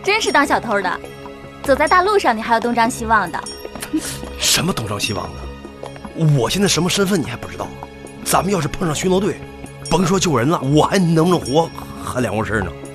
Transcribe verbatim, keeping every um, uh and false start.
真是当小偷的，走在大路上你还要东张西望的。 什么东张西望的？我现在什么身份你还不知道？咱们要是碰上巡逻队，甭说救人了，我还能不能活还两回事呢。